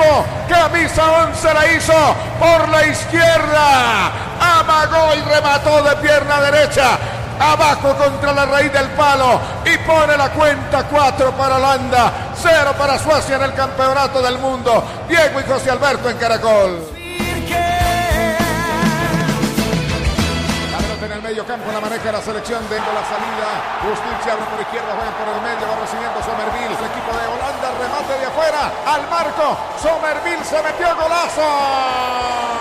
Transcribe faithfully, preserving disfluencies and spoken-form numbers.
tiempo. Camisa once la hizo por la izquierda. Amagó y remató de pierna derecha. Abajo contra la raíz del palo y pone la cuenta. Cuatro para Holanda, cero para Suecia en el campeonato del mundo. Diego y José Alberto en Caracol. En el medio campo la maneja la selección, de la salida. Justicia abre por izquierda, juega por el medio, va recibiendo Somerville. El equipo de Holanda remate de afuera al marco. Somerville se metió, golazo.